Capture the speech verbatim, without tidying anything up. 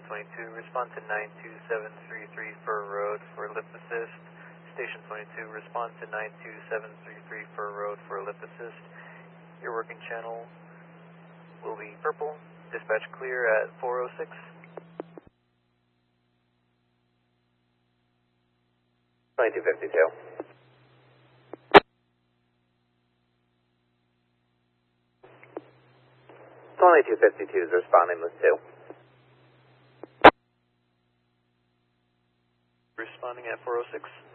twenty-two, respond to nine two seven three three Fur Road for lift assist. Station twenty-two, respond to nine two seven three three Fur Road for lift assist. Your working channel will be purple. Dispatch clear at four oh six. twenty-two fifty-two. twenty-two fifty-two is responding with two. Responding at four oh six.